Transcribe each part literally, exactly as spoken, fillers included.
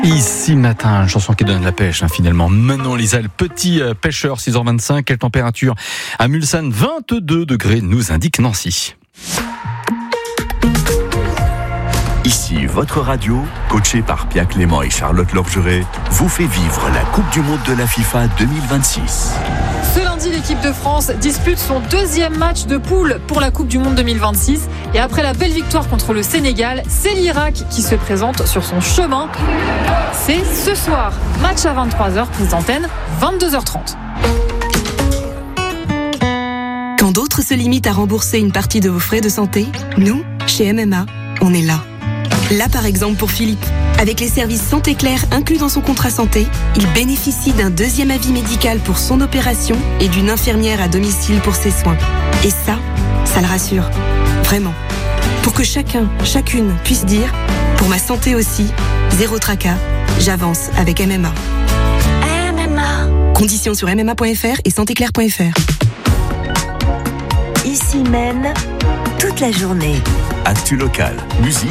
Ici matin, une chanson qui donne la pêche, hein, finalement. Manon Lisa, le petit euh, pêcheur, six heures vingt-cinq. Quelle température à Mulsanne? vingt-deux degrés, nous indique Nancy. Ici, votre radio, coachée par Pia Clément et Charlotte Lorgeret, vous fait vivre la Coupe du Monde de la FIFA deux mille vingt-six. Ce lundi, l'équipe de France dispute son deuxième match de poule pour la Coupe du Monde deux mille vingt-six. Et après la belle victoire contre le Sénégal, c'est l'Irak qui se présente sur son chemin. C'est ce soir, match à vingt-trois heures, prise d'antenne, vingt-deux heures trente. Quand d'autres se limitent à rembourser une partie de vos frais de santé, nous, chez M M A, on est là. Là, par exemple, pour Philippe. Avec les services Santé Claire inclus dans son contrat santé, il bénéficie d'un deuxième avis médical pour son opération et d'une infirmière à domicile pour ses soins. Et ça, ça le rassure. Vraiment. Pour que chacun, chacune puisse dire « Pour ma santé aussi, zéro tracas, j'avance avec M M A ». M M A. Conditions sur m m a point f r et santé claire point f r. Ici mène toute la journée. Actu local, musique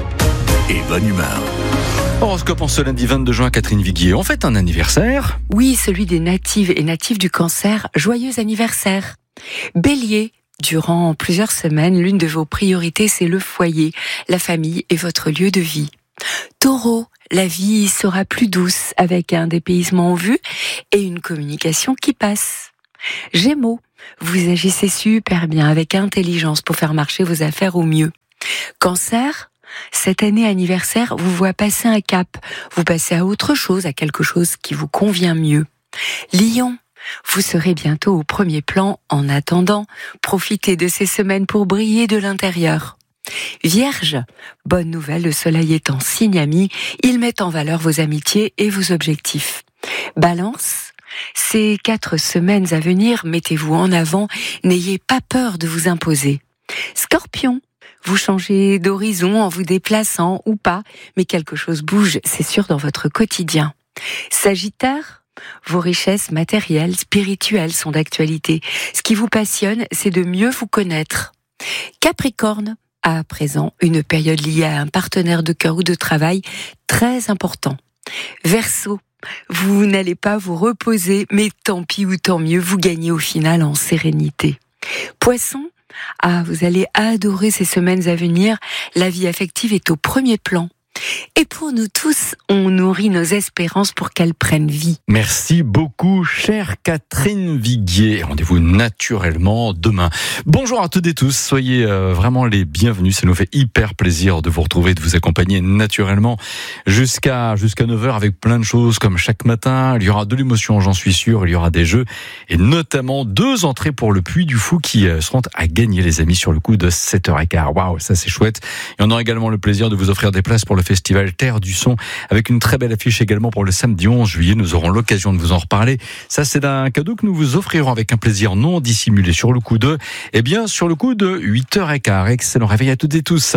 et bonne humeur. Horoscope en ce lundi vingt-deux juin, Catherine Viguier. On fête un anniversaire. Oui, celui des natives et natifs du Cancer. Joyeux anniversaire. Bélier, durant plusieurs semaines, l'une de vos priorités, c'est le foyer, la famille et votre lieu de vie. Taureau, la vie sera plus douce avec un dépaysement en vue et une communication qui passe. Gémeaux, vous agissez super bien avec intelligence pour faire marcher vos affaires au mieux. Cancer, cette année anniversaire vous voit passer un cap, vous passez à autre chose, à quelque chose qui vous convient mieux. Lion, vous serez bientôt au premier plan. En attendant, profitez de ces semaines pour briller de l'intérieur. Vierge, bonne nouvelle, le soleil est en signe ami, il met en valeur vos amitiés et vos objectifs. Balance, ces quatre semaines à venir, mettez-vous en avant, n'ayez pas peur de vous imposer. Scorpion, vous changez d'horizon en vous déplaçant ou pas, mais quelque chose bouge, c'est sûr, dans votre quotidien. Sagittaire, vos richesses matérielles, spirituelles sont d'actualité. Ce qui vous passionne, c'est de mieux vous connaître. Capricorne, à présent, une période liée à un partenaire de cœur ou de travail très important. Verseau, vous n'allez pas vous reposer, mais tant pis ou tant mieux, vous gagnez au final en sérénité. Poisson, ah, vous allez adorer ces semaines à venir, la vie affective est au premier plan. Et pour nous tous, on nourrit nos espérances pour qu'elles prennent vie. Merci beaucoup, chère Catherine Viguier. Rendez-vous naturellement demain. Bonjour à toutes et tous, soyez euh, vraiment les bienvenus. Ça nous fait hyper plaisir de vous retrouver, de vous accompagner naturellement jusqu'à jusqu'à neuf heures avec plein de choses comme chaque matin. Il y aura de l'émotion, j'en suis sûr. Il y aura des jeux et notamment deux entrées pour le Puy du Fou qui euh, seront à gagner, les amis, sur le coup de sept heures quinze. Waouh, ça c'est chouette. Et on aura également le plaisir de vous offrir des places pour le festival Terre du Son, avec une très belle affiche également pour le samedi onze juillet. Nous aurons l'occasion de vous en reparler. Ça, c'est un cadeau que nous vous offrirons avec un plaisir non dissimulé sur le coup de, eh bien, sur le coup de huit heures quinze. Excellent réveil à toutes et tous.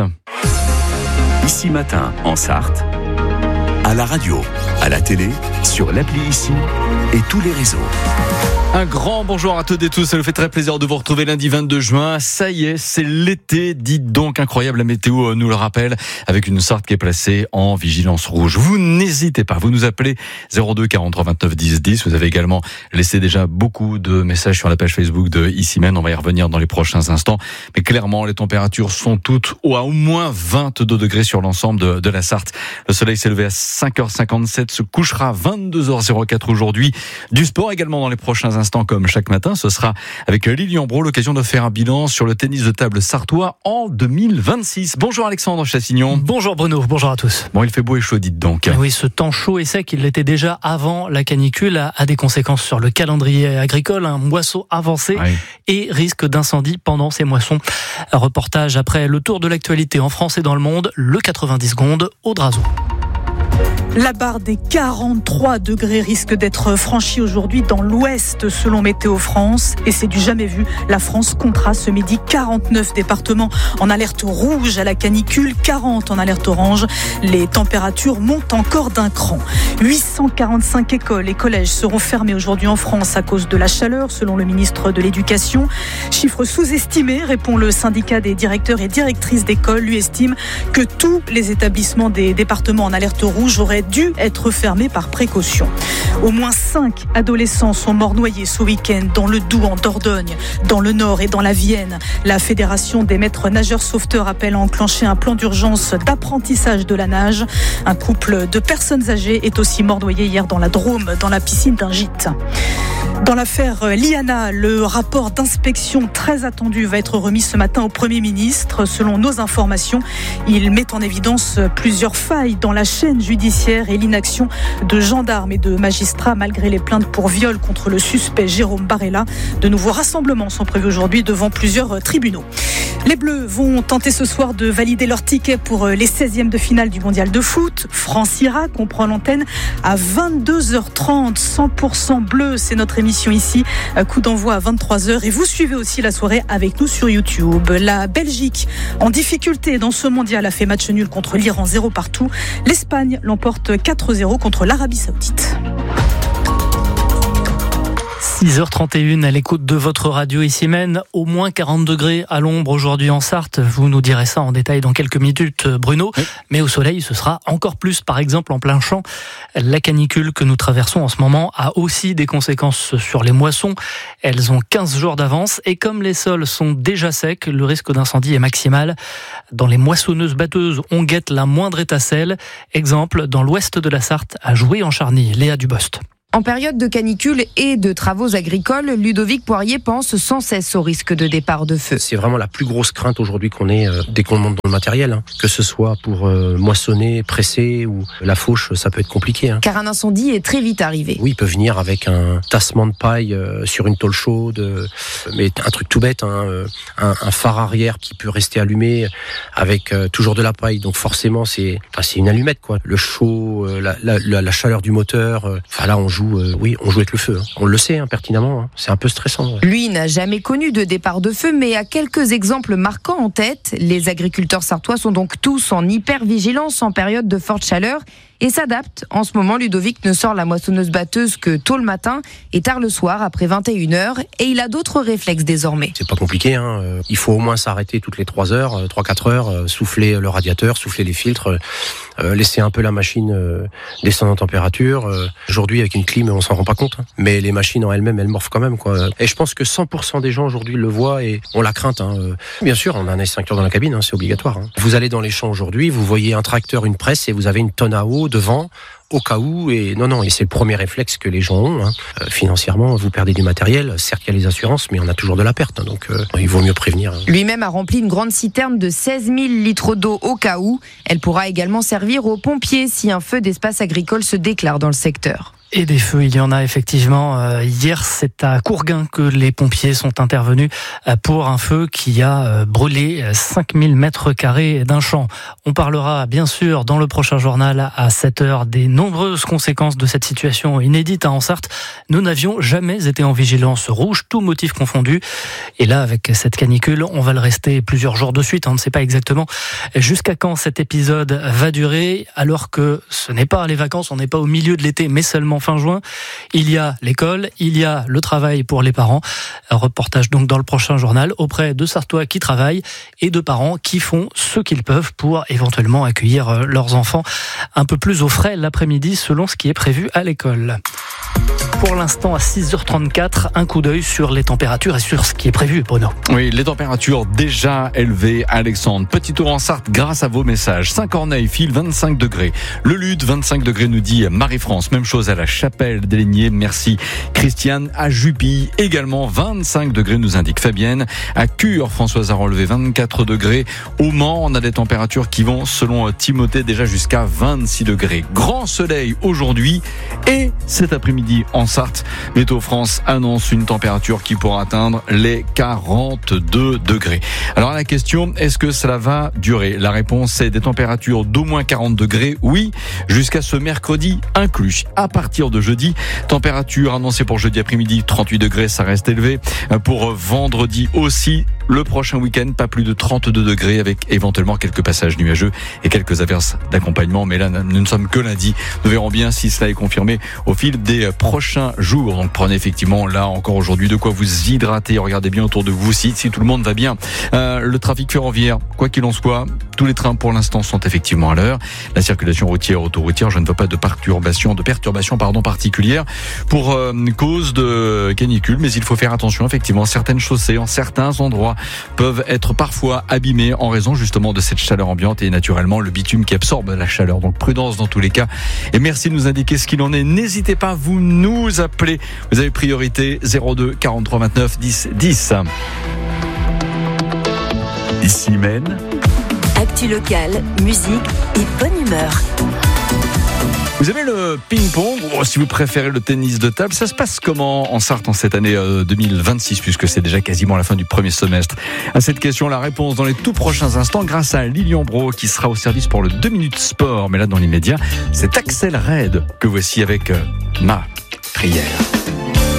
Ici matin, en Sarthe, à la radio, à la télé, sur l'appli Ici et tous les réseaux. Un grand bonjour à toutes et tous, ça nous fait très plaisir de vous retrouver lundi vingt-deux juin. Ça y est, c'est l'été, dites donc, incroyable, la météo nous le rappelle, avec une Sarthe qui est placée en vigilance rouge. Vous n'hésitez pas, vous nous appelez zéro deux quarante-trois vingt-neuf dix dix. Vous avez également laissé déjà beaucoup de messages sur la page Facebook de Ici Même, on va y revenir dans les prochains instants. Mais clairement, les températures sont toutes à au moins vingt-deux degrés sur l'ensemble de, de la Sarthe. Le soleil s'est levé à cinq heures cinquante-sept, se couchera à vingt-deux heures quatre aujourd'hui. Du sport également dans les prochains instants. Comme chaque matin, ce sera avec Lilian Brault, l'occasion de faire un bilan sur le tennis de table sartois en deux mille vingt-six. Bonjour Alexandre Chassignon. Bonjour Bruno, bonjour à tous. Bon, il fait beau et chaud, dites donc. Oui, ce temps chaud et sec, il l'était déjà avant la canicule, a des conséquences sur le calendrier agricole, un moisson avancé oui. et risque d'incendie pendant ces moissons. Un reportage après le tour de l'actualité en France et dans le monde, le quatre-vingt-dix secondes au Drazo. La barre des quarante-trois degrés risque d'être franchie aujourd'hui dans l'ouest selon Météo France et c'est du jamais vu. La France comptera ce midi quarante-neuf départements en alerte rouge à la canicule, quarante en alerte orange. Les températures montent encore d'un cran. huit cent quarante-cinq écoles et collèges seront fermés aujourd'hui en France à cause de la chaleur selon le ministre de l'Éducation. Chiffre sous-estimé, répond le syndicat des directeurs et directrices d'école. Lui estime que tous les établissements des départements en alerte rouge auraient dû être fermé par précaution. Au moins cinq adolescents sont morts noyés ce week-end dans le Doubs, en Dordogne, dans le Nord et dans la Vienne. La Fédération des maîtres nageurs sauveteurs appelle à enclencher un plan d'urgence d'apprentissage de la nage. Un couple de personnes âgées est aussi mort noyé hier dans la Drôme, dans la piscine d'un gîte. Dans l'affaire Liana, le rapport d'inspection très attendu va être remis ce matin au Premier ministre. Selon nos informations, il met en évidence plusieurs failles dans la chaîne judiciaire et l'inaction de gendarmes et de magistrats malgré les plaintes pour viol contre le suspect Jérôme Barella. De nouveaux rassemblements sont prévus aujourd'hui devant plusieurs tribunaux. Les Bleus vont tenter ce soir de valider leur ticket pour les seizièmes de finale du mondial de foot. France-Irak, on prend l'antenne à vingt-deux heures trente. cent pour cent bleu, c'est notre émission ici. Coup d'envoi à vingt-trois heures et vous suivez aussi la soirée avec nous sur YouTube. La Belgique, en difficulté dans ce mondial, a fait match nul contre l'Iran, zéro partout. L'Espagne l'emporte quatre zéro contre l'Arabie Saoudite. six heures trente et une à l'écoute de votre radio ici même, au moins quarante degrés à l'ombre aujourd'hui en Sarthe. Vous nous direz ça en détail dans quelques minutes, Bruno. Oui. Mais au soleil, ce sera encore plus. Par exemple, en plein champ, la canicule que nous traversons en ce moment a aussi des conséquences sur les moissons. Elles ont quinze jours d'avance et comme les sols sont déjà secs, le risque d'incendie est maximal. Dans les moissonneuses batteuses, on guette la moindre étincelle. Exemple, dans l'ouest de la Sarthe, à Joué-en-Charny. Léa Dubost. En période de canicule et de travaux agricoles, Ludovic Poirier pense sans cesse au risque de départ de feu. C'est vraiment la plus grosse crainte aujourd'hui qu'on ait euh, dès qu'on monte dans le matériel. Hein. Que ce soit pour euh, moissonner, presser ou la fauche, ça peut être compliqué. Hein. Car un incendie est très vite arrivé. Oui, il peut venir avec un tassement de paille euh, sur une tôle chaude, euh, mais un truc tout bête, hein, euh, un, un phare arrière qui peut rester allumé avec euh, toujours de la paille. Donc forcément, c'est, enfin, c'est une allumette, quoi. Le chaud, euh, la, la, la, la chaleur du moteur. Euh, enfin là, on joue. Euh, oui, on joue avec le feu. Hein. On le sait hein, pertinemment. Hein. C'est un peu stressant. Ouais. Lui n'a jamais connu de départ de feu, mais a quelques exemples marquants en tête. Les agriculteurs sartois sont donc tous en hyper-vigilance en période de forte chaleur et s'adaptent. En ce moment, Ludovic ne sort la moissonneuse batteuse que tôt le matin et tard le soir, après vingt et une heures. Et il a d'autres réflexes désormais. C'est pas compliqué. Hein. Il faut au moins s'arrêter toutes les trois heures, trois quatre heures, souffler le radiateur, souffler les filtres, euh, laisser un peu la machine euh, descendre en température. Euh, aujourd'hui, avec une clim, on s'en rend pas compte. Hein. Mais les machines en elles-mêmes, elles morfent quand même. Quoi. Et je pense que cent pour cent des gens aujourd'hui le voient et ont la crainte. Hein. Bien sûr, on a un extincteur dans la cabine, hein, c'est obligatoire. Hein. Vous allez dans les champs aujourd'hui, vous voyez un tracteur, une presse et vous avez une tonne à eau devant au cas où, et non, non, et c'est le premier réflexe que les gens ont. Hein. Euh, financièrement, vous perdez du matériel, certes il y a les assurances, mais on a toujours de la perte, hein, donc euh, il vaut mieux prévenir. Hein. Lui-même a rempli une grande citerne de seize mille litres d'eau au cas où. Elle pourra également servir aux pompiers si un feu d'espace agricole se déclare dans le secteur. Et des feux, il y en a effectivement. Hier, c'est à Courgain que les pompiers sont intervenus pour un feu qui a brûlé cinq mille mètres carrés d'un champ. On parlera bien sûr dans le prochain journal à sept heures des nombreuses conséquences de cette situation inédite en Sarthe. Nous n'avions jamais été en vigilance rouge, tout motif confondu. Et là, avec cette canicule, on va le rester plusieurs jours de suite. On ne sait pas exactement jusqu'à quand cet épisode va durer, alors que ce n'est pas les vacances, on n'est pas au milieu de l'été, mais seulement fin juin. Il y a l'école, il y a le travail pour les parents. Un reportage donc dans le prochain journal auprès de Sartois qui travaillent et de parents qui font ce qu'ils peuvent pour éventuellement accueillir leurs enfants un peu plus au frais l'après-midi selon ce qui est prévu à l'école. Pour l'instant, à six heures trente-quatre, un coup d'œil sur les températures et sur ce qui est prévu, Bruno. Oui, les températures déjà élevées, Alexandre. Petit tour en Sarthe grâce à vos messages. Saint-Corneille-Fil, vingt-cinq degrés. Le Lude, vingt-cinq degrés, nous dit Marie-France. Même chose à la Chapelle-Déligné. Merci, Christiane. À Jupille, également vingt-cinq degrés, nous indique Fabienne. À Cure, Françoise a relevé vingt-quatre degrés. Au Mans, on a des températures qui vont, selon Timothée, déjà jusqu'à vingt-six degrés. Grand soleil aujourd'hui et cet après-midi en Sarthe. Météo France annonce une température qui pourra atteindre les quarante-deux degrés. Alors la question, est-ce que cela va durer? La réponse est des températures d'au moins quarante degrés, oui, jusqu'à ce mercredi inclus. À partir de jeudi, température annoncée pour jeudi après-midi, trente-huit degrés, ça reste élevé. Pour vendredi aussi, le prochain week-end, pas plus de trente-deux degrés avec éventuellement quelques passages nuageux et quelques averses d'accompagnement. Mais là, nous ne sommes que lundi. Nous verrons bien si cela est confirmé au fil des prochains jours. Donc prenez effectivement là encore aujourd'hui de quoi vous hydrater. Regardez bien autour de vous si, si tout le monde va bien. Euh, le trafic ferroviaire, quoi qu'il en soit, tous les trains pour l'instant sont effectivement à l'heure. La circulation routière, autoroutière, je ne vois pas de perturbation, de perturbation pardon particulière pour euh, cause de canicule. Mais il faut faire attention effectivement. Certaines chaussées en certains endroits peuvent être parfois abîmés en raison justement de cette chaleur ambiante et naturellement le bitume qui absorbe la chaleur. Donc prudence dans tous les cas. Et merci de nous indiquer ce qu'il en est. N'hésitez pas, vous nous appelez. Vous avez priorité zéro deux quarante-trois vingt-neuf dix dix. Ici Maine. Actu locale, musique et bonne humeur. Vous aimez le ping-pong ou si vous préférez le tennis de table, ça se passe comment en Sarthe en cette année deux mille vingt-six puisque c'est déjà quasiment la fin du premier semestre? À cette question, la réponse dans les tout prochains instants grâce à Lilian Bro qui sera au service pour le deux minutes sport. Mais là dans l'immédiat, c'est Axel Red que voici avec ma prière.